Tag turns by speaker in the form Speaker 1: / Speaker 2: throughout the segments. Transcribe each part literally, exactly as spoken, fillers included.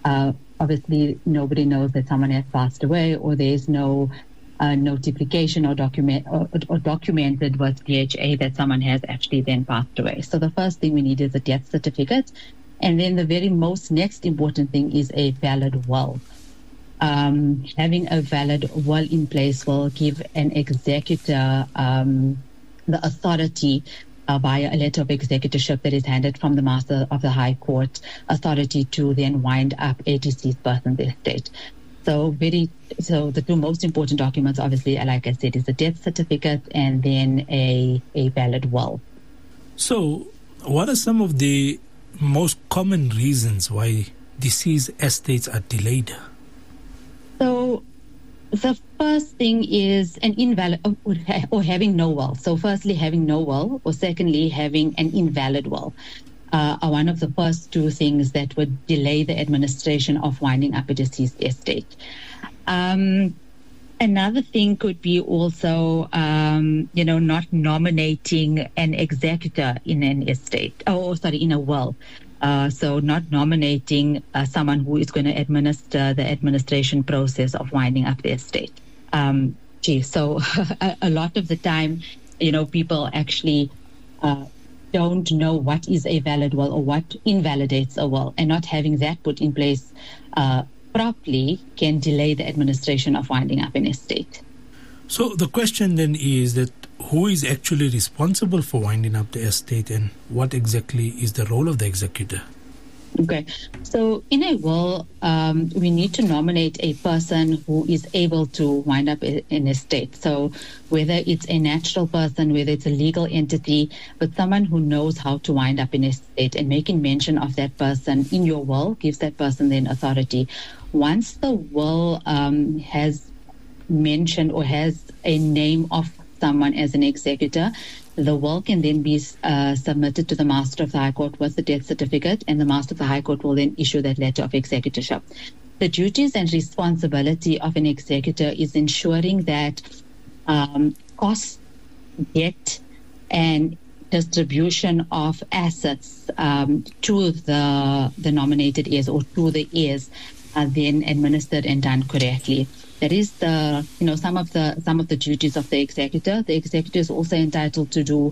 Speaker 1: uh, obviously nobody knows that someone has passed away, or there's no uh, notification or document or, or documented with D H A that someone has actually then passed away. So the first thing we need is a death certificate, and then the very most next important thing is a valid will. Um, having a valid will in place will give an executor um, the authority uh, via a letter of executorship that is handed from the Master of the High Court, authority to then wind up a deceased person's estate. So very, so the two most important documents, obviously, like I said, is a death certificate and then a, a valid will.
Speaker 2: So what are some of the most common reasons why deceased estates are delayed?
Speaker 1: So the first thing is an invalid or, or having no will. So firstly, having no will, or secondly, having an invalid will uh, are one of the first two things that would delay the administration of winding up a deceased estate. Um, another thing could be also, um, you know, not nominating an executor in an estate, oh, sorry, in a will. Uh, so not nominating uh, someone who is going to administer the administration process of winding up the estate. Um, gee, so a, a lot of the time, you know, people actually uh, don't know what is a valid will or what invalidates a will, and not having that put in place uh, properly can delay the administration of winding up an estate.
Speaker 2: So the question then is that who is actually responsible for winding up the estate, and what exactly is the role of the executor?
Speaker 1: Okay, so in a will, um, we need to nominate a person who is able to wind up an estate. So whether it's a natural person, whether it's a legal entity, but someone who knows how to wind up an estate, and making mention of that person in your will gives that person then authority. Once the will um, has mentioned or has a name of someone as an executor, the will can then be uh, submitted to the Master of the High Court with the death certificate, and the Master of the High Court will then issue that letter of executorship. The duties and responsibility of an executor is ensuring that um, cost, debt, and distribution of assets um, to the the nominated heirs or to the heirs are then administered and done correctly. That is the, you know, some of the some of the duties of the executor. The executor is also entitled to do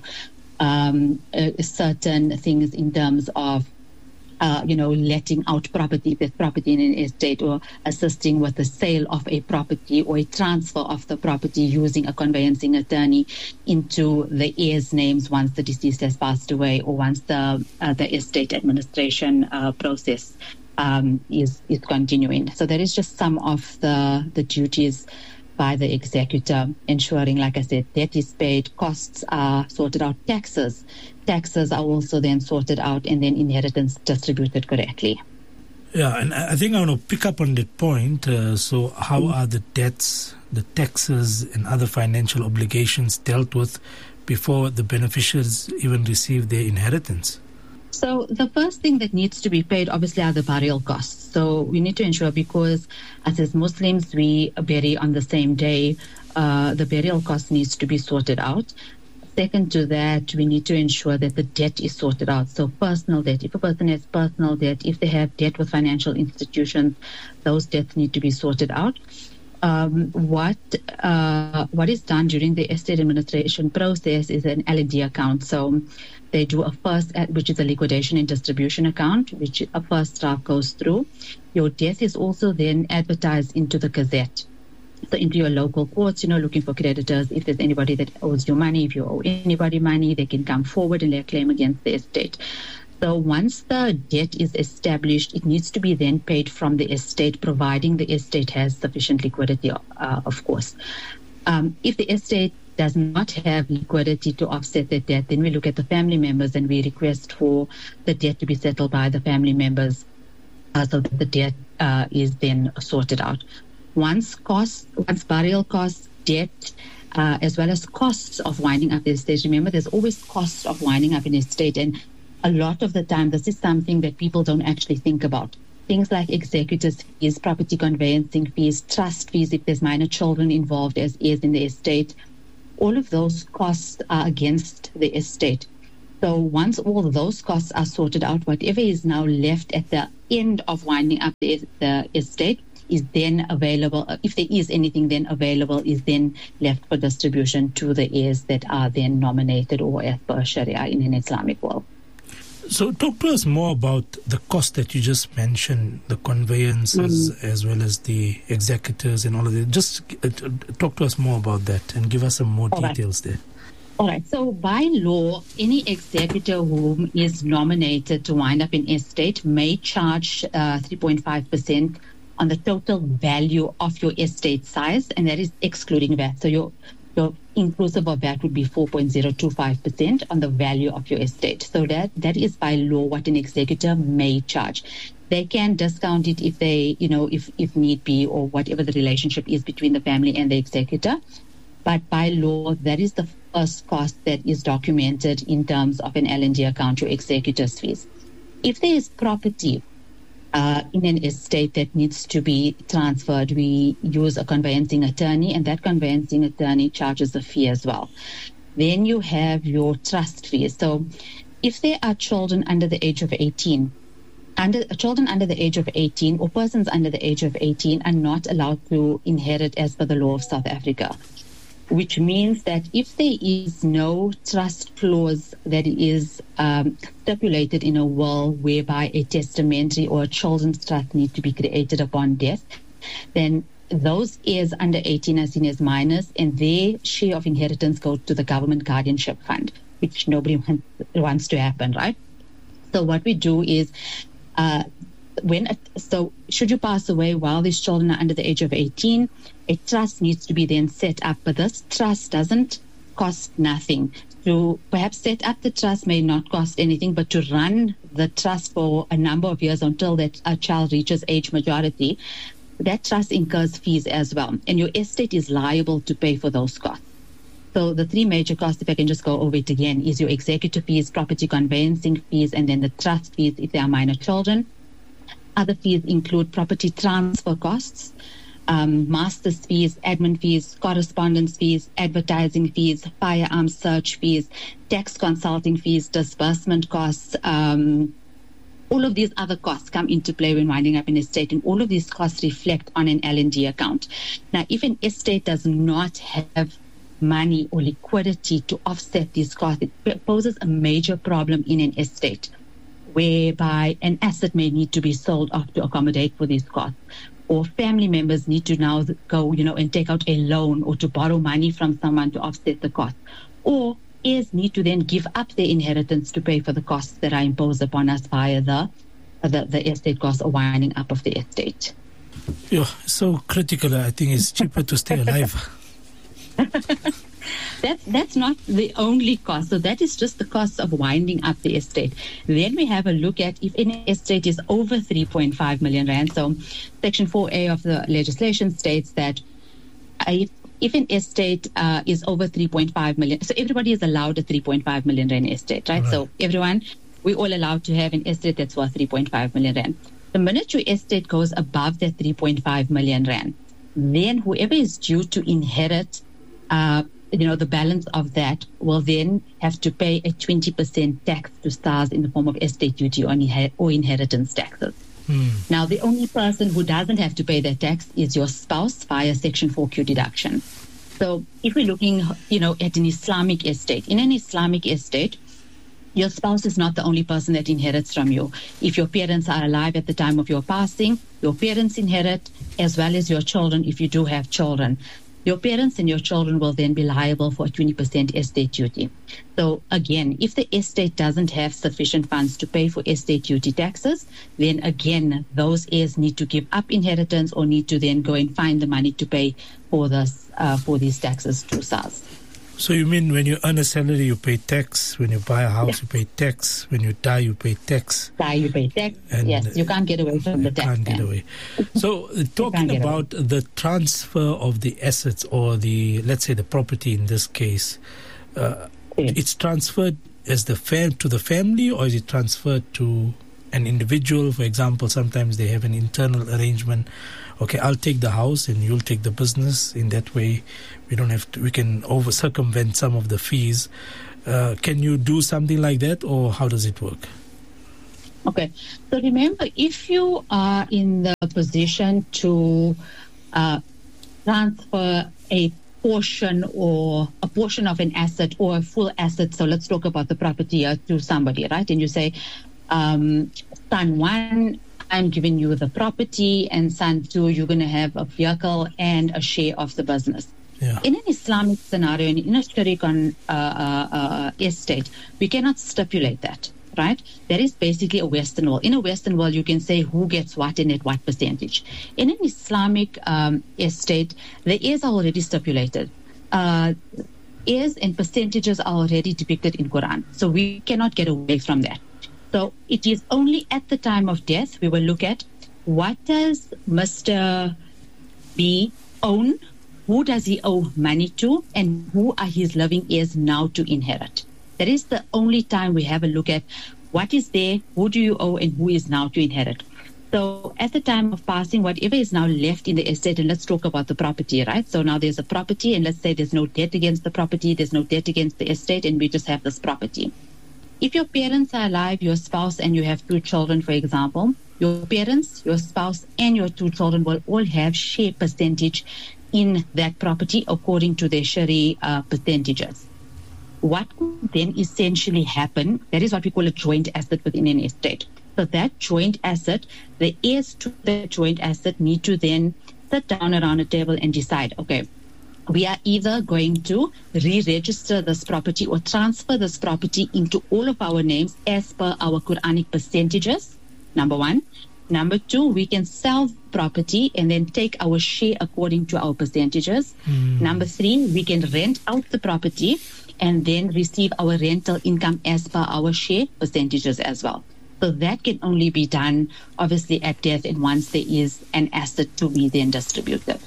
Speaker 1: um, uh, certain things in terms of, uh, you know, letting out property, if there's property in an estate, or assisting with the sale of a property or a transfer of the property using a conveyancing attorney into the heirs' names once the deceased has passed away, or once the uh, the estate administration uh, process Um, is is continuing. So that is just some of the the duties by the executor, ensuring, like I said, debt is paid, costs are sorted out, taxes taxes are also then sorted out, and then inheritance distributed correctly.
Speaker 2: Yeah, and I think I want to pick up on that point. Uh, so how mm-hmm. are the debts, the taxes, and other financial obligations dealt with before the beneficiaries even receive their inheritance?
Speaker 1: So the first thing that needs to be paid, obviously, are the burial costs. So we need to ensure, because as as Muslims, we bury on the same day, uh, the burial cost needs to be sorted out. Second to that, we need to ensure that the debt is sorted out. So personal debt, if a person has personal debt, if they have debt with financial institutions, those debts need to be sorted out. Um, what uh, what is done during the estate administration process is an L and D account. So they do a first, which is a liquidation and distribution account, which a first draft goes through. Your death is also then advertised into the Gazette. So into your local courts, you know, looking for creditors. If there's anybody that owes you money, if you owe anybody money, they can come forward and lay a claim against the estate. So once the debt is established, it needs to be then paid from the estate, providing the estate has sufficient liquidity, uh, of course. Um, if the estate does not have liquidity to offset the debt, then we look at the family members and we request for the debt to be settled by the family members uh, so that the debt uh, is then sorted out. Once costs, once burial costs, debt, uh, as well as costs of winding up the estate. Remember, there's always costs of winding up an estate, and a lot of the time, this is something that people don't actually think about. Things like executors' fees, property conveyancing fees, trust fees, if there's minor children involved as heirs in the estate. All of those costs are against the estate. So once all of those costs are sorted out, whatever is now left at the end of winding up the, the estate is then available, if there is anything then available, is then left for distribution to the heirs that are then nominated or as per Sharia in an Islamic world.
Speaker 2: So talk to us more about the cost that you just mentioned, the conveyances mm-hmm. as well as the executors and all of that. Just uh, talk to us more about that and give us some more all details right. there.
Speaker 1: All right. So by law, any executor who is nominated to wind up an estate may charge uh, three point five percent on the total value of your estate size, and that is excluding V A T. So your your inclusive of V A T would be four point zero two five percent on the value of your estate. So that that is by law what an executor may charge. They can discount it if they, you know, if, if need be, or whatever the relationship is between the family and the executor. But by law, that is the first cost that is documented in terms of an L and D account, your executor's fees. If there is property Uh, in an estate that needs to be transferred, we use a conveyancing attorney, and that conveyancing attorney charges a fee as well. Then you have your trust fees. So if there are children under the age of eighteen, under children under the age of eighteen or persons under the age of eighteen are not allowed to inherit as per the law of South Africa, which means that if there is no trust clause that is um, stipulated in a will whereby a testamentary or a children's trust need to be created upon death, then those heirs under eighteen are seen as minors, and their share of inheritance goes to the government guardianship fund, which nobody wants to happen, right? So what we do is, uh, when a, so should you pass away while these children are under the age of eighteen, a trust needs to be then set up, but this trust doesn't cost nothing. To perhaps set up the trust may not cost anything, but to run the trust for a number of years until that a child reaches age majority, that trust incurs fees as well, and your estate is liable to pay for those costs. So the three major costs, if I can just go over it again, is your executor fees, property conveyancing fees, and then the trust fees if they are minor children. Other fees include property transfer costs, um, master's fees, admin fees, correspondence fees, advertising fees, firearms search fees, tax consulting fees, disbursement costs. Um, all of these other costs come into play when winding up an estate, and all of these costs reflect on an L and D account. Now, if an estate does not have money or liquidity to offset these costs, it poses a major problem in an estate, whereby an asset may need to be sold off to accommodate for these costs, or family members need to now go, you know, and take out a loan or to borrow money from someone to offset the cost, or heirs need to then give up their inheritance to pay for the costs that are imposed upon us via the the, the estate costs or winding up of the estate.
Speaker 2: Yeah, so critical. I think it's cheaper to stay alive.
Speaker 1: That's, that's not the only cost. So that is just the cost of winding up the estate. Then we have a look at if an estate is over three point five million rand. So Section four A of the legislation states that if, if an estate uh, is over three point five million, so everybody is allowed a three point five million rand estate, right? right? So everyone, we're all allowed to have an estate that's worth three point five million rand. The minute your estate goes above that three point five million rand, then whoever is due to inherit uh, you know, the balance of that will then have to pay a twenty percent tax to SARS in the form of estate duty or, inher- or inheritance taxes. Hmm. Now, the only person who doesn't have to pay that tax is your spouse via Section four Q deduction. So if we're looking, you know, at an Islamic estate, in an Islamic estate, your spouse is not the only person that inherits from you. If your parents are alive at the time of your passing, your parents inherit, as well as your children if you do have children. Your parents and your children will then be liable for a twenty percent estate duty. So again, if the estate doesn't have sufficient funds to pay for estate duty taxes, then again, those heirs need to give up inheritance or need to then go and find the money to pay for this, uh, for these taxes to SARS.
Speaker 2: So you mean when you earn a salary, you pay tax. When you buy a house, yeah. you pay tax. When you die, you pay tax.
Speaker 1: Die, you pay tax. And yes, you can't get away from the tax.
Speaker 2: You can't get away. So uh, talking about away. the transfer of the assets or the, let's say the property in this case, uh, yes. it's transferred as the fam- to the family, or is it transferred to an individual? For example, sometimes they have an internal arrangement. Okay, I'll take the house and you'll take the business. In that way, we don't have to, we can over circumvent some of the fees. Uh, can you do something like that, or how does it work?
Speaker 1: Okay. So remember, if you are in the position to uh, transfer a portion or a portion of an asset or a full asset, so let's talk about the property here, to somebody, right? And you say, um, son one, I'm giving you the property, and son two, you're going to have a vehicle and a share of the business.
Speaker 2: Yeah.
Speaker 1: In an Islamic scenario, in a sharik on uh, uh, uh, estate, we cannot stipulate that, right? That is basically a Western world. In a Western world, you can say who gets what and at what percentage. In an Islamic um, estate, there is already stipulated. Uh, heirs and percentages are already depicted in Quran. So we cannot get away from that. So it is only at the time of death we will look at what does Mister B own, who does he owe money to, and who are his living heirs now to inherit. That is the only time we have a look at what is there, who do you owe, and who is now to inherit. So at the time of passing, whatever is now left in the estate, and let's talk about the property, right? So now there's a property, and let's say there's no debt against the property, there's no debt against the estate, and we just have this property. If your parents are alive, your spouse, and you have two children, for example, your parents, your spouse, and your two children will all have share percentage in that property according to their Sharia uh, percentages. What could then essentially happen, that is what we call a joint asset within an estate. So that joint asset, the heirs to the joint asset need to then sit down around a table and decide, okay, we are either going to re-register this property or transfer this property into all of our names as per our Quranic percentages, number one. Number two, we can sell property and then take our share according to our percentages. Mm. Number three, we can rent out the property and then receive our rental income as per our share percentages as well. So that can only be done, obviously, at death and once there is an asset to be then distributed.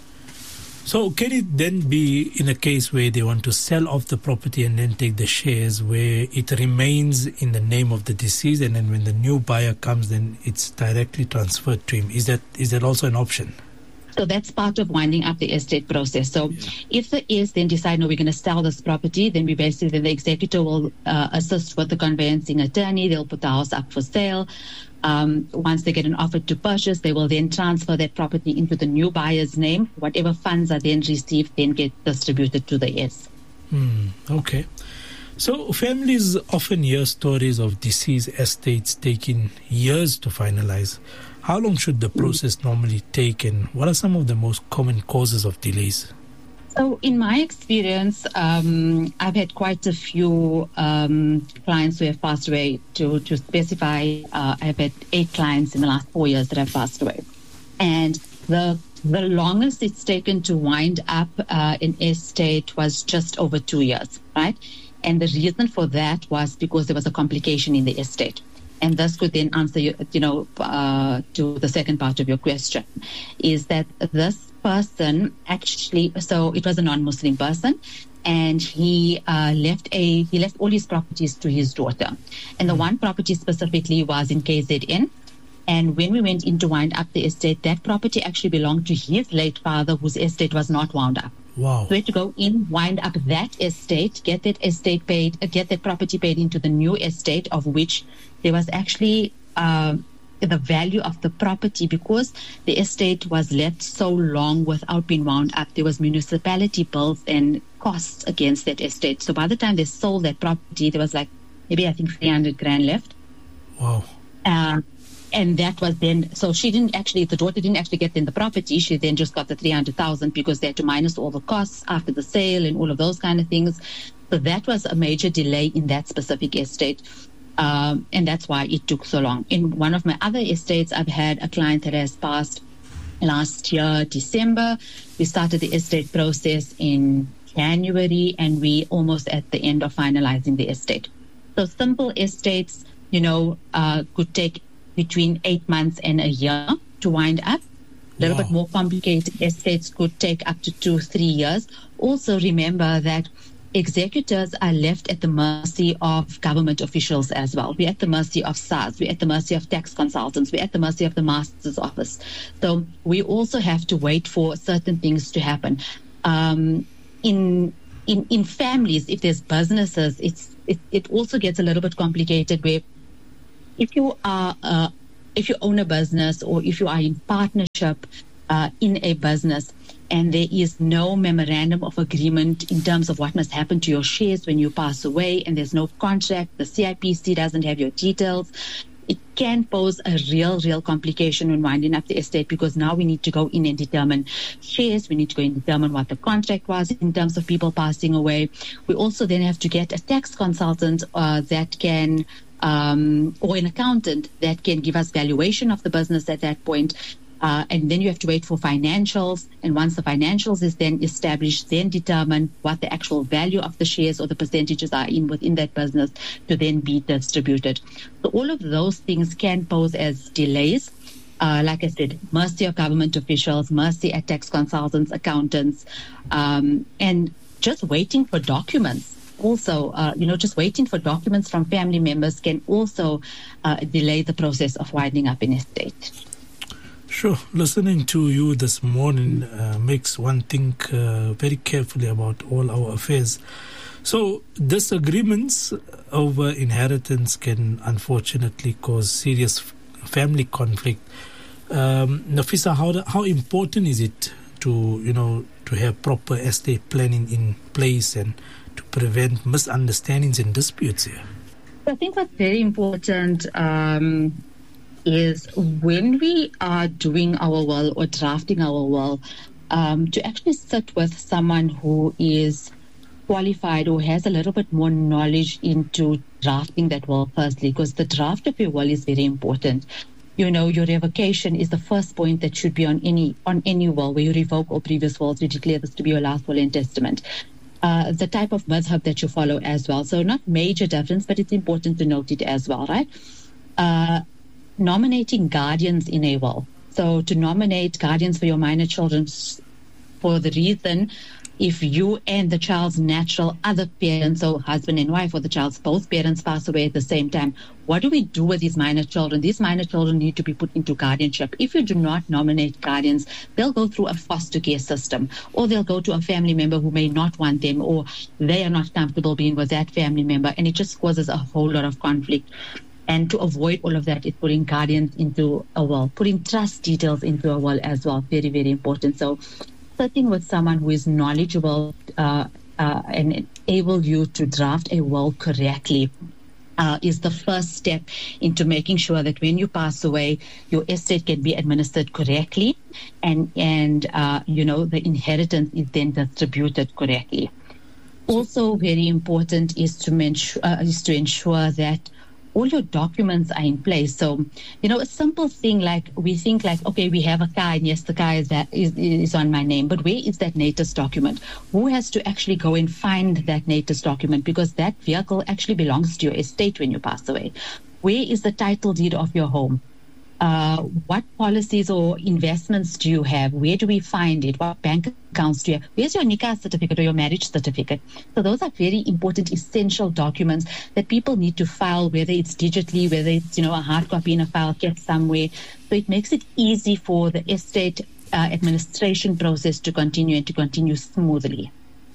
Speaker 2: So can it then be in a case where they want to sell off the property and then take the shares, where it remains in the name of the deceased, and then when the new buyer comes, then it's directly transferred to him? Is that is that also an option?
Speaker 1: So that's part of winding up the estate process. So yeah. If the heirs then decide, no, we're going to sell this property, then we basically, the executor will uh, assist with the conveyancing attorney. They'll put the house up for sale. Um, once they get an offer to purchase, they will then transfer that property into the new buyer's name. Whatever funds are then received then get distributed to the heirs.
Speaker 2: Hmm, okay. So families often hear stories of deceased estates taking years to finalize. How long should the process normally take, and what are some of the most common causes of delays?
Speaker 1: So in my experience, um, I've had quite a few um, clients who have passed away. To, to specify, uh, I've had eight clients in the last four years that have passed away. And the the longest it's taken to wind up uh, an estate was just over two years, right? And the reason for that was because there was a complication in the estate. And this could then answer, you, you know, uh, to the second part of your question, is that this person actually, so it was a non-Muslim person, and he uh, left a he left all his properties to his daughter. And the one property specifically was in K Z N. And when we went in to wind up the estate, that property actually belonged to his late father, whose estate was not wound up.
Speaker 2: Wow.
Speaker 1: So we had to go in, wind up that estate, get that estate paid, uh, get that property paid into the new estate, of which there was actually uh, the value of the property, because the estate was left so long without being wound up. There was municipality bills and costs against that estate. So by the time they sold that property, there was like maybe I think three hundred grand left.
Speaker 2: Wow.
Speaker 1: Uh, And that was then, so she didn't actually, the daughter didn't actually get in the property. She then just got the three hundred thousand because they had to minus all the costs after the sale and all of those kind of things. So that was a major delay in that specific estate. Um, and that's why it took so long. In one of my other estates, I've had a client that has passed last year, December. We started the estate process in January, and we almost at the end of finalizing the estate. So simple estates, you know, uh, could take between eight months and a year to wind up. A little wow. bit more complicated estates could take up to two, three years. Also remember that executors are left at the mercy of government officials as well. We're at the mercy of SARS. We're at the mercy of tax consultants. We're at the mercy of the Master's Office. So we also have to wait for certain things to happen. Um, in in in families, if there's businesses, it's it, it also gets a little bit complicated where if you are, uh, if you own a business or if you are in partnership uh, in a business, and there is no memorandum of agreement in terms of what must happen to your shares when you pass away, and there's no contract, the C I P C doesn't have your details, it can pose a real, real complication when winding up the estate, because now we need to go in and determine shares. We need to go in and determine what the contract was in terms of people passing away. We also then have to get a tax consultant uh, that can, um, or an accountant that can give us valuation of the business at that point. Uh, and then you have to wait for financials. And once the financials is then established, then determine what the actual value of the shares or the percentages are in within that business to then be distributed. So all of those things can pose as delays. Uh, like I said, mercy of government officials, mercy at tax consultants, accountants, um, and just waiting for documents. Also, uh, you know, just waiting for documents from family members can also uh, delay the process of winding up an estate.
Speaker 2: Sure. Listening to you this morning uh, makes one think uh, very carefully about all our affairs. So disagreements over inheritance can unfortunately cause serious family conflict. Um, Nafisa, how how important is it to you know to have proper estate planning in place and to prevent misunderstandings and disputes here?
Speaker 1: I think what's very important um, is when we are doing our will or drafting our will, um, to actually sit with someone who is qualified or has a little bit more knowledge into drafting that will firstly, because the draft of your will is very important. You know, your revocation is the first point that should be on any on any will where you revoke all previous wills, you declare this to be your last will and testament. Uh, the type of madhab that you follow as well. So not major difference, but it's important to note it as well, right? Uh, nominating guardians in a will. So to nominate guardians for your minor children for the reason if you and the child's natural other parents, so husband and wife, or the child's both parents pass away at the same time, what do we do with these minor children? These minor children need to be put into guardianship. If you do not nominate guardians, they'll go through a foster care system, or they'll go to a family member who may not want them, or they are not comfortable being with that family member, and it just causes a whole lot of conflict. And to avoid all of that is putting guardians into a will, putting trust details into a will as well. Very, very important. So sitting with someone who is knowledgeable uh, uh, and able you to draft a will correctly uh, is the first step into making sure that when you pass away, your estate can be administered correctly, and, and uh, you know, the inheritance is then distributed correctly. Also very important is to, mention, uh, is to ensure that all your documents are in place. So, you know, a simple thing like we think like, okay, we have a car, and yes, the car is that is, is on my name, but where is that NATIS document? Who has to actually go and find that NATIS document? Because that vehicle actually belongs to your estate when you pass away. Where is the title deed of your home? Uh, what policies or investments do you have? Where do we find it? What bank accounts do you have? Where's your nikah certificate or your marriage certificate? So those are very important, essential documents that people need to file, whether it's digitally, whether it's, you know, a hard copy in a file kept somewhere. So it makes it easy for the estate uh, administration process to continue and to continue smoothly.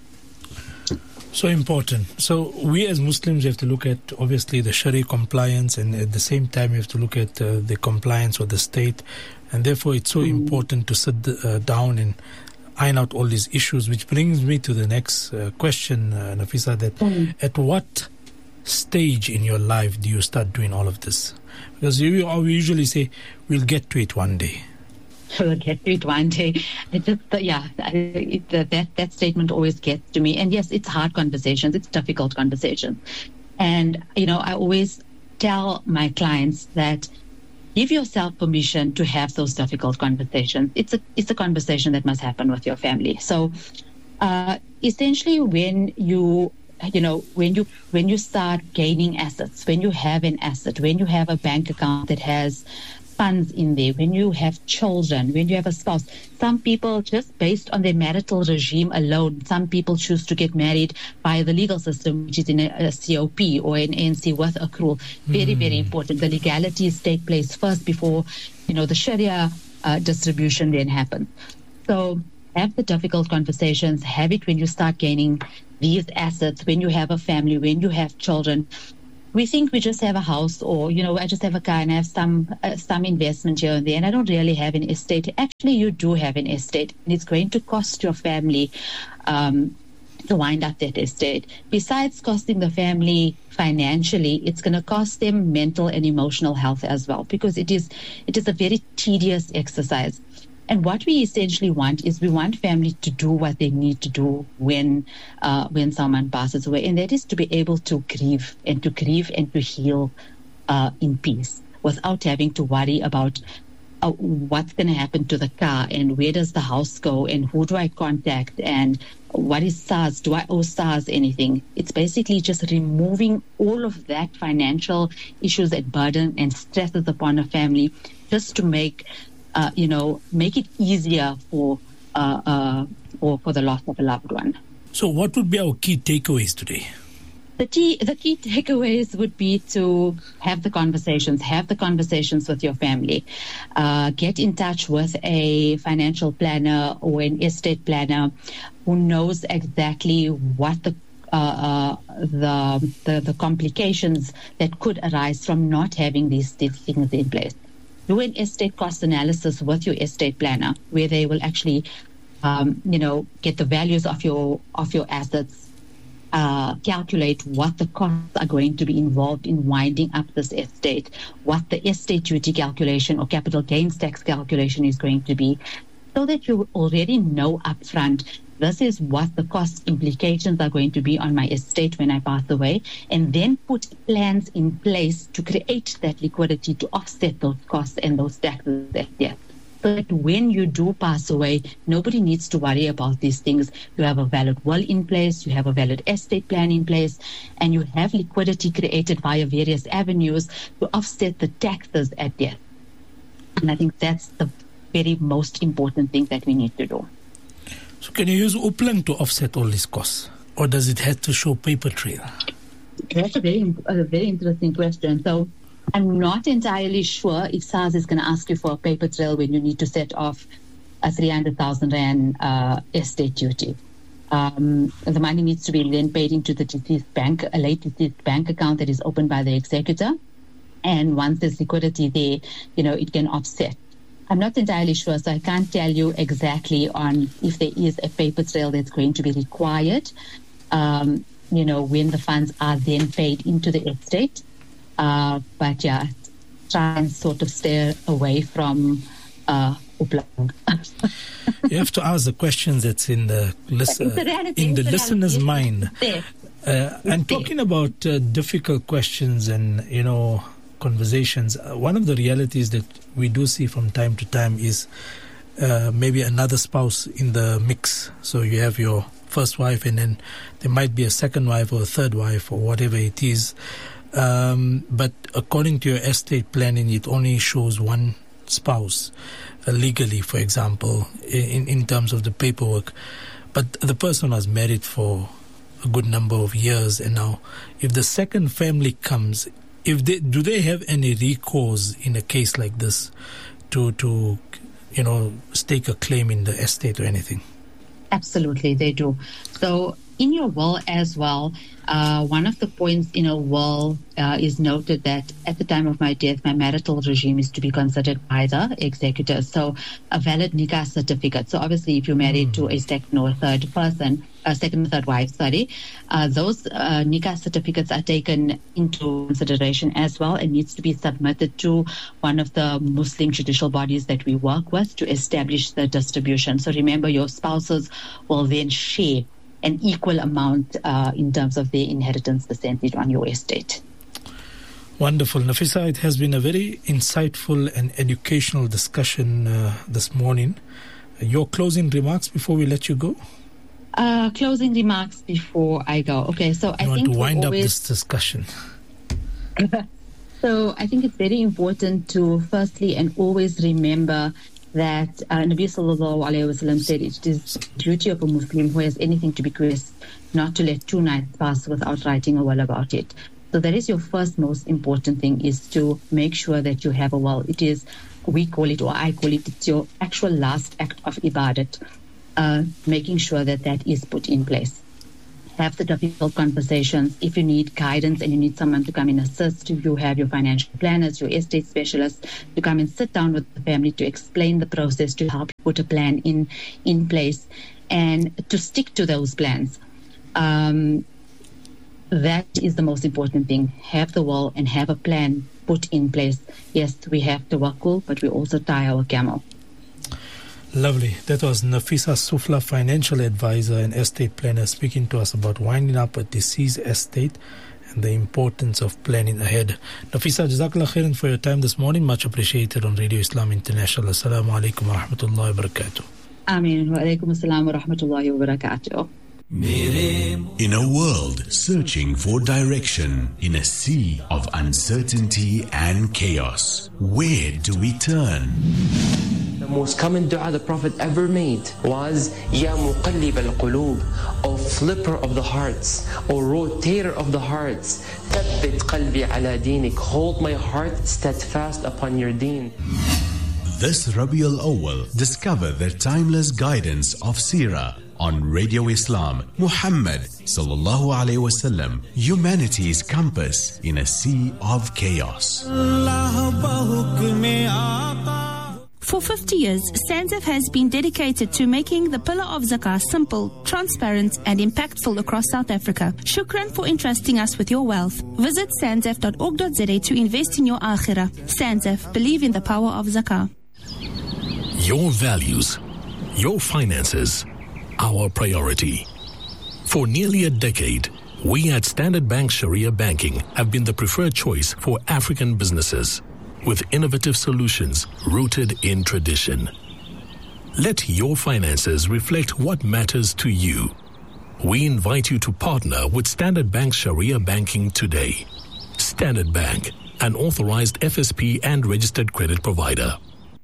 Speaker 2: So important. So we as Muslims have to look at obviously the Sharia compliance, and at the same time we have to look at uh, the compliance of the state, and therefore it's so mm. important to sit uh, down and iron out all these issues, which brings me to the next uh, question, uh, Nafisa, that mm. at what stage in your life do you start doing all of this? Because you, we usually say we'll get to it one day.
Speaker 1: We'll get to it one day. It just, yeah, it, that that statement always gets to me. And yes, it's hard conversations. It's difficult conversations. And, you know, I always tell my clients that give yourself permission to have those difficult conversations. It's a it's a conversation that must happen with your family. So uh, essentially when you you know, when you when you start gaining assets, when you have an asset, when you have a bank account that has funds in there, when you have children, when you have a spouse. Some people, just based on their marital regime alone, some people choose to get married by the legal system, which is in a, a C O P or an A N C with accrual. Very, mm. very important. The legalities take place first before, you know, the Sharia uh, distribution then happens. So have the difficult conversations. Have it when you start gaining these assets, when you have a family, when you have children. we think we just have a house, or, you know, I just have a car and I have some uh, some investment here and there, and I don't really have an estate. Actually, you do have an estate, and it's going to cost your family um, to wind up that estate. Besides costing the family financially, it's going to cost them mental and emotional health as well, because it is it is a very tedious exercise. And what we essentially want is we want families to do what they need to do when uh, when someone passes away, and that is to be able to grieve and to grieve and to heal uh, in peace without having to worry about uh, what's going to happen to the car and where does the house go and who do I contact and what is SARS? Do I owe SARS anything? It's basically just removing all of that financial issues that burden and stresses upon a family, just to make Uh, you know, make it easier for, uh, uh, for for the loss of a loved one.
Speaker 2: So what would be our key takeaways today?
Speaker 1: The key, the key takeaways would be to have the conversations, have the conversations with your family. Uh, get in touch with a financial planner or an estate planner who knows exactly what the Uh, uh, the, the the complications that could arise from not having these, these things in place. Do an estate cost analysis with your estate planner, where they will actually, um, you know, get the values of your of your assets, uh, calculate what the costs are going to be involved in winding up this estate, what the estate duty calculation or capital gains tax calculation is going to be, so that you already know upfront, this is what the cost implications are going to be on my estate when I pass away, and then put plans in place to create that liquidity to offset those costs and those taxes at death. So that when you do pass away, nobody needs to worry about these things. You have a valid will in place, you have a valid estate plan in place, and you have liquidity created via various avenues to offset the taxes at death. And I think that's the very most important thing that we need to do.
Speaker 2: So can you use Uplang to offset all these costs, or does it have to show paper trail?
Speaker 1: That's a very, a very interesting question. So I'm not entirely sure if SARS is going to ask you for a paper trail when you need to set off a three hundred thousand rand uh, estate duty. Um, the money needs to be then paid into the deceased bank, a late deceased bank account that is opened by the executor. And once there's liquidity there, you know, it can offset. I'm not entirely sure, so I can't tell you exactly on if there is a paper trail that's going to be required, um, you know, when the funds are then paid into the estate. Uh, but yeah, try and sort of stay away from uh, Uplang.
Speaker 2: You have to ask the questions that's in the listen, in the listener's mind. Uh, and talking about uh, difficult questions and, you know, conversations, uh, one of the realities that we do see from time to time is uh, maybe another spouse in the mix. So you have your first wife, and then there might be a second wife or a third wife or whatever it is. Um, but according to your estate planning, it only shows one spouse uh, legally, for example, in, in terms of the paperwork. But the person was married for a good number of years, and now if the second family comes, If they, do they have any recourse in a case like this to, to, you know, stake a claim in the estate or anything?
Speaker 1: Absolutely, they do. So in your will as well, uh, one of the points in a will uh, is noted that at the time of my death, my marital regime is to be considered by the executor. So a valid nikah certificate. So obviously, if you're married mm. to a second or third person, a second or third wife, sorry, uh, those uh, nikah certificates are taken into consideration as well and needs to be submitted to one of the Muslim judicial bodies that we work with to establish the distribution. So remember, your spouses will then share an equal amount uh, in terms of their inheritance percentage on your estate.
Speaker 2: Wonderful. Nafisa, it has been a very insightful and educational discussion uh, this morning. Your closing remarks before we let you go?
Speaker 1: Uh, closing remarks before I go. Okay, so I,
Speaker 2: I want
Speaker 1: think
Speaker 2: to wind
Speaker 1: always...
Speaker 2: up this discussion.
Speaker 1: So I think it's very important to firstly and always remember that uh, Nabi Sallallahu Alaihi Wasallam said it is the duty of a Muslim who has anything to bequeath not to let two nights pass without writing a will about it. So that is your first most important thing, is to make sure that you have a will. It is, we call it, or I call it, it's your actual last act of ibadat, uh, making sure that that is put in place. have the difficult conversations. If you need guidance and you need someone to come and assist, you have your financial planners, your estate specialists to come and sit down with the family to explain the process, to help put a plan in, in place and to stick to those plans. Um, that is the most important thing. Have the will and have a plan put in place. Yes, we have tawakkul, but we also tie our camel.
Speaker 2: Lovely. That was Nafisa Sufla, financial advisor and estate planner, speaking to us about winding up a deceased estate and the importance of planning ahead. Nafisa, Jazakallah khairan for your time this morning. Much appreciated on Radio Islam International. Assalamu alaikum wa rahmatullahi wa barakatuh.
Speaker 1: Ameen. Wa alaikum assalam wa rahmatullahi wa barakatuh.
Speaker 3: In a world searching for direction, in a sea of uncertainty and chaos, where do we turn?
Speaker 4: The most common dua the Prophet ever made was Ya Muqallib al-Qulub, O flipper of the hearts, O rotator of the hearts, Thabbit qalbi ala dinik, hold my heart steadfast upon your deen.
Speaker 3: This Rabiul Awwal, discover the timeless guidance of Seerah on Radio Islam. Muhammad sallallahu alaihi wasallam, humanity's compass in a sea of chaos.
Speaker 5: For fifty years, SANZAF has been dedicated to making the pillar of zakah simple, transparent and impactful across South Africa. Shukran for entrusting us with your wealth. Visit sanzaf dot org dot za to invest in your akhirah. SANZAF, believe in the power of zakah.
Speaker 6: Your values, your finances, our priority. For nearly a decade, we at Standard Bank Sharia Banking have been the preferred choice for African businesses, with innovative solutions rooted in tradition. Let your finances reflect what matters to you. We invite you to partner with Standard Bank Sharia Banking today. Standard Bank, an authorized F S P and registered credit provider.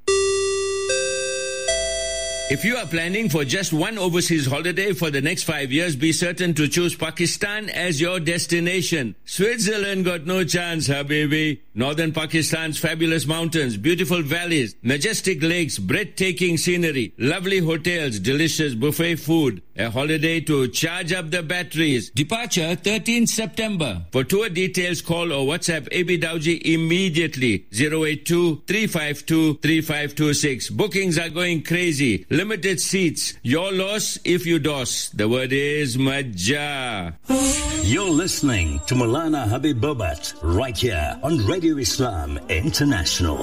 Speaker 7: If you are planning for just one overseas holiday for the next five years, be certain to choose Pakistan as your destination. Switzerland got no chance, habibi. Northern Pakistan's fabulous mountains, beautiful valleys, majestic lakes, breathtaking scenery, lovely hotels, delicious buffet food. A holiday to charge up the batteries. Departure thirteenth September. For tour details, call or WhatsApp A B Dowji immediately. zero eight two, three five two, three five two six. Bookings are going crazy. Limited seats. Your loss if you dos. The word is Majah.
Speaker 8: You're listening to Maulana Habib Bobat right here on Radio Islam International.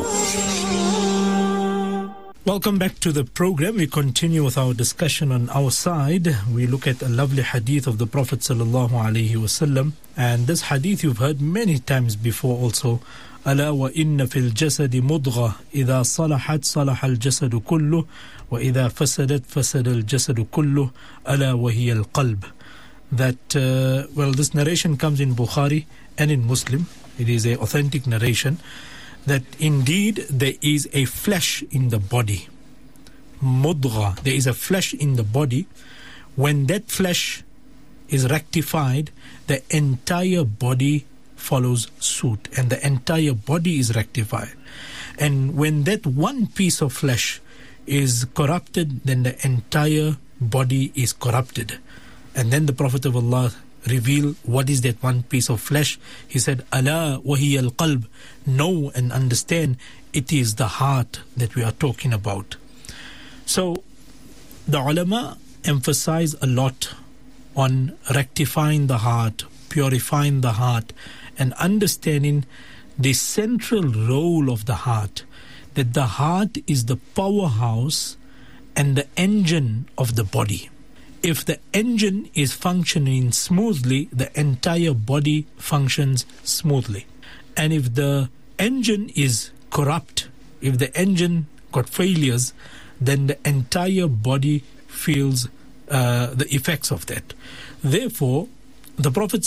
Speaker 2: Welcome back to the program. We continue with our discussion on our side. We look at a lovely hadith of the Prophet sallallahu alaihi wasallam, and this hadith you've heard many times before also. ألا وإن في الجسد مضغة إذا صلحت صلح الجسد كله وإذا فسدت فسد الجسد كله ألا وهي القلب. That uh, well, this narration comes in Bukhari and in Muslim. It is an authentic narration that indeed there is a flesh in the body. Mudgha, there is a flesh in the body. When that flesh is rectified, the entire body follows suit and the entire body is rectified. And when that one piece of flesh is corrupted, then the entire body is corrupted. And then the Prophet of Allah reveal what is that one piece of flesh. He said, Ala wahiya al-qalb, know and understand it is the heart that we are talking about. So the ulama emphasize a lot on rectifying the heart, purifying the heart, and understanding the central role of the heart, that the heart is the powerhouse and the engine of the body. If the engine is functioning smoothly, the entire body functions smoothly. And if the engine is corrupt, if the engine got failures, then the entire body feels uh, the effects of that. Therefore, the Prophet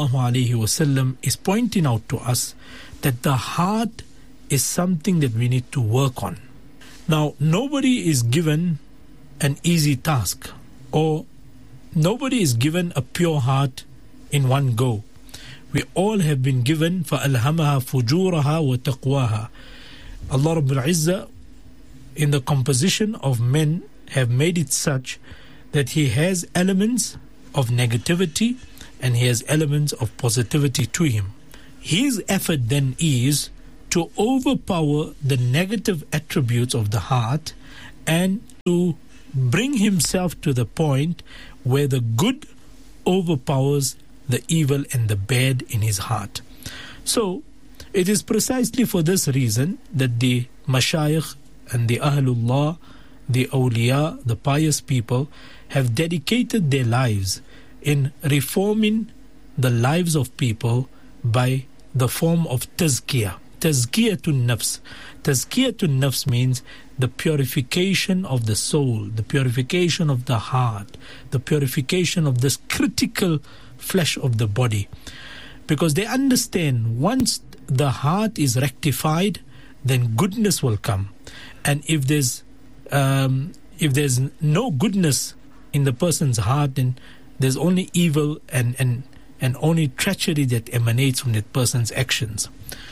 Speaker 2: ﷺ is pointing out to us that the heart is something that we need to work on. Now, nobody is given an easy task, or nobody is given a pure heart in one go. We all have been given فَأَلْهَمَهَا فُجُورَهَا وَتَقْوَاهَا. Allah Rabbul Izzah, in the composition of men, have made it such that He has elements of negativity and he has elements of positivity to him. His effort then is to overpower the negative attributes of the heart and to bring himself to the point where the good overpowers the evil and the bad in his heart. So, it is precisely for this reason that the mashayikh and the ahlullah, the awliya, the pious people, have dedicated their lives in reforming the lives of people by the form of tazkiyah. Tazkiyatun nafs. Tazkiyatun nafs means the purification of the soul, the purification of the heart, the purification of this critical flesh of the body. Because they understand once the heart is rectified, then goodness will come. And if there's um, if there's no goodness in the person's heart, then there's only evil and, and, and only treachery that emanates from that person's actions.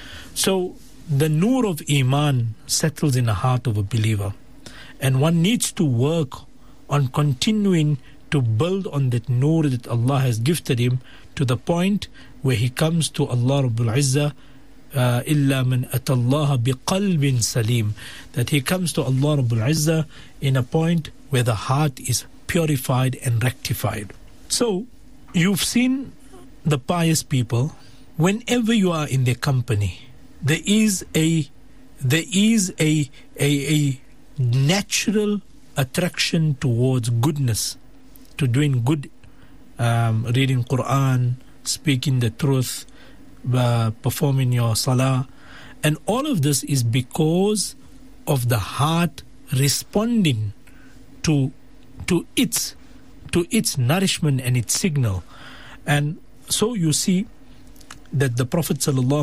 Speaker 2: So the nur of Iman settles in the heart of a believer, and one needs to work on continuing to build on that nur that Allah has gifted him to the point where he comes to Allah Rabbul Izzah, uh, illa man atallaha biqalbin salim, that he comes to Allah Rabbul Izzah in a point where the heart is purified and rectified. So you've seen the pious people, whenever you are in their company, there is a there is a a, a natural attraction towards goodness, to doing good, um, reading Quran, speaking the truth, uh, performing your salah, and all of this is because of the heart responding to to its to its nourishment and its signal. And so you see that the Prophet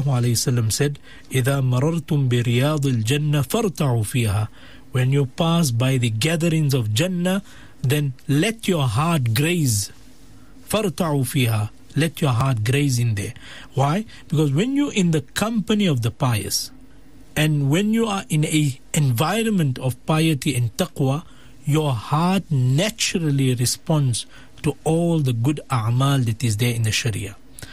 Speaker 2: ﷺ said, إِذَا مَرَرْتُمْ بِرِيَاضِ الْجَنَّةِ فَارْتَعُوا فِيهَا. When you pass by the gatherings of Jannah, then let your heart graze. فَارْتَعُوا فِيهَا. Let your heart graze in there. Why? Because when you're in the company of the pious, and when you are in a environment of piety and taqwa, your heart naturally responds to all the good a'mal that is there in the Sharia.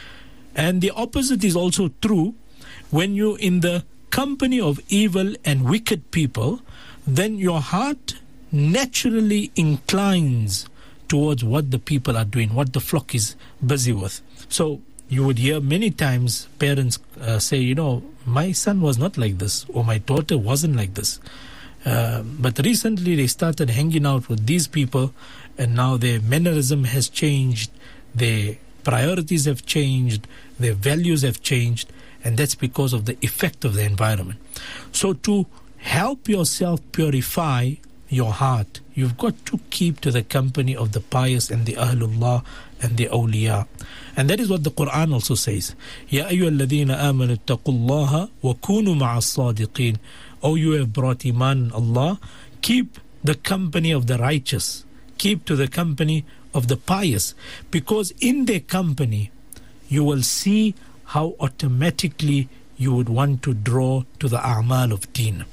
Speaker 2: And the opposite is also true. When you're in the company of evil and wicked people, then your heart naturally inclines towards what the people are doing, what the flock is busy with. So you would hear many times parents uh, say, you know, my son was not like this, or my daughter wasn't like this. Uh, but recently they started hanging out with these people, and now their mannerism has changed, their priorities have changed, their values have changed, and that's because of the effect of the environment. So to help yourself purify your heart, you've got to keep to the company of the pious and the Ahlullah and the awliya. And that is what the Quran also says. Ya ayyuha alladhina amanu ittaqullaha wa kunu ma'as sadiqin. O you have brought iman Allah, keep the company of the righteous, keep to the company of the pious, because in their company you will see how automatically you would want to draw to the a'mal of deen.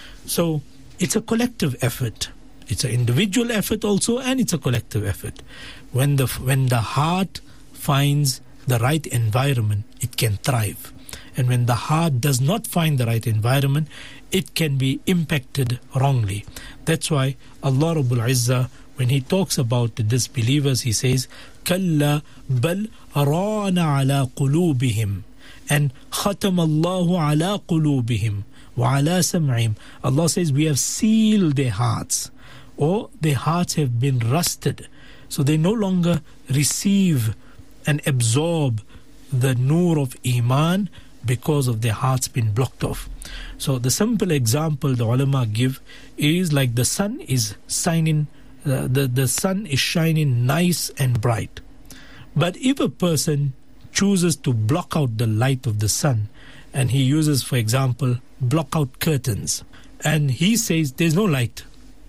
Speaker 2: So it's a collective effort. It's an individual effort also, and it's a collective effort. When the when the heart finds the right environment, it can thrive. And when the heart does not find the right environment, it can be impacted wrongly. That's why Allah Rabbul Izzah, when He talks about the disbelievers, He says, كَلَّا بَلْ رَانَ عَلَىٰ قُلُوبِهِمْ, and خَتَمَ اللَّهُ عَلَىٰ قُلُوبِهِمْ وَعَلَىٰ سَمْعِهِمْ. Allah says, we have sealed their hearts, or their hearts have been rusted, so they no longer receive and absorb the nur of Iman because of their hearts being blocked off. So the simple example the ulama give is like the sun is shining, uh, the, the sun is shining nice and bright. But if a person chooses to block out the light of the sun, and he uses, for example, block out curtains, and he says there's no light,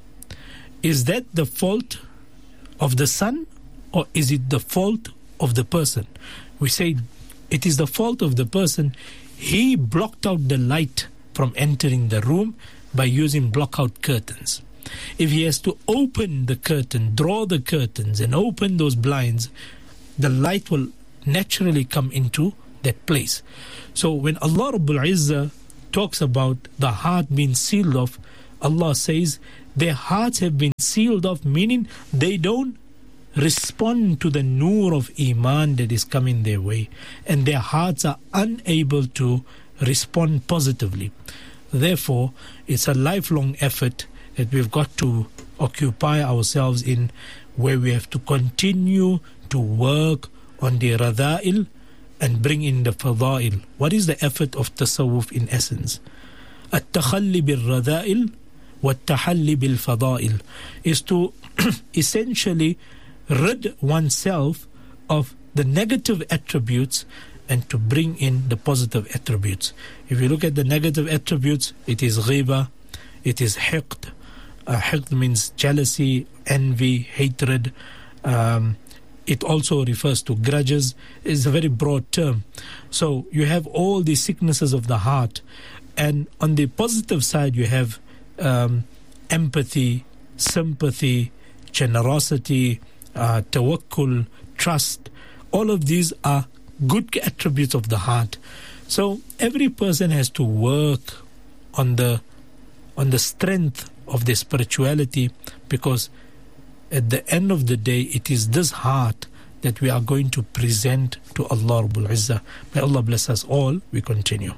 Speaker 2: is that the fault of the sun, or is it the fault of the person? We say it is the fault of the person. He blocked out the light from entering the room by using block out curtains. if he has to open the curtain, draw the curtains and open those blinds, the light will naturally come into that place. So when Allah Rabbul Izzah talks about the heart being sealed off, Allah says their hearts have been sealed off, meaning they don't respond to the nur of Iman that is coming their way, and their hearts are unable to respond positively. Therefore, it's a lifelong effort that we've got to occupy ourselves in, where we have to continue to work on the radha'il and bring in the fada'il. What is the effort of tasawwuf in essence? At-takhalli bil-radha'il wa-at-tahalli bil-fada'il is to essentially rid oneself of the negative attributes and to bring in the positive attributes. If you look at the negative attributes, it is ghiba, it is hiqd. Uh, hiqd means jealousy, envy, hatred. Um, it also refers to grudges. It's a very broad term. So you have all these sicknesses of the heart. And on the positive side, you have um, empathy, sympathy, generosity, uh, tawakkul, trust. All of these are good attributes of the heart. So every person has to work on the on the strength of their spirituality, because at the end of the day, it is this heart that we are going to present to Allah Rabbul Izzah. May Allah bless us all. We continue.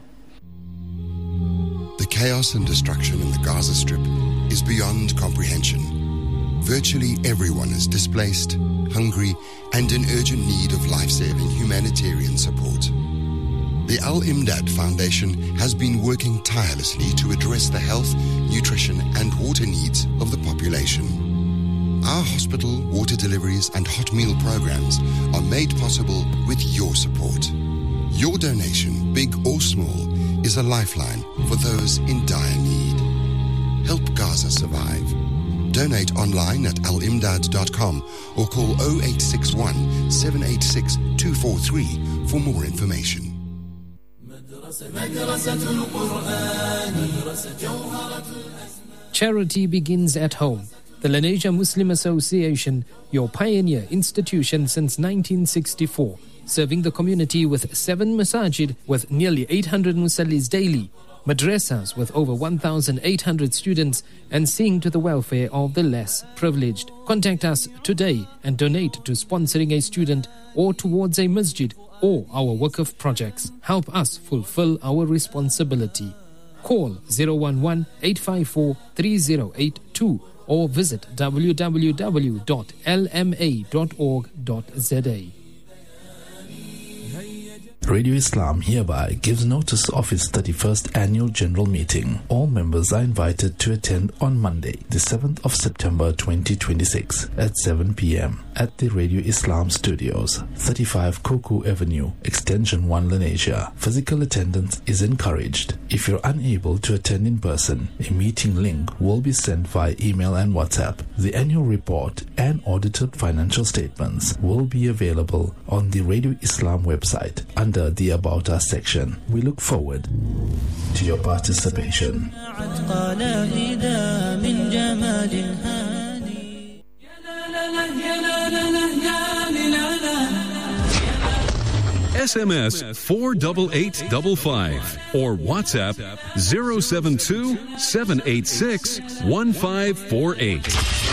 Speaker 9: The chaos and destruction in the Gaza Strip is beyond comprehension. Virtually everyone is displaced, hungry, and in urgent need of life-saving humanitarian support. The Al-Imdad Foundation has been working tirelessly to address the health, nutrition, and water needs of the population. Our hospital, water deliveries, and hot meal programs are made possible with your support. Your donation, big or small, is a lifeline for those in dire need. Help Gaza survive. Donate online at al imdad dot com or call oh eight six one, seven eight six, two four three for more information.
Speaker 10: Charity begins at home. The Lenasia Muslim Association, your pioneer institution since nineteen sixty-four, serving the community with seven masajid with nearly eight hundred musallis daily, madrasas with over one thousand eight hundred students, and seeing to the welfare of the less privileged. Contact us today and donate to sponsoring a student or towards a masjid or our Waqf projects. Help us fulfill our responsibility. Call zero one one, eight five four, three zero eight two or visit w w w dot l m a dot org dot z a.
Speaker 11: Radio Islam hereby gives notice of its thirty-first annual general meeting. All members are invited to attend on Monday, the seventh of September twenty twenty-six at seven p.m. at the Radio Islam Studios, thirty-five Koku Avenue, Extension one, Lenasia. Physical attendance is encouraged. If you're unable to attend in person, a meeting link will be sent via email and WhatsApp. The annual report and audited financial statements will be available on the Radio Islam website under the About Us section. We look forward to your participation.
Speaker 12: S M S four eight eight five five or WhatsApp zero seven two, seven eight six, one five four eight.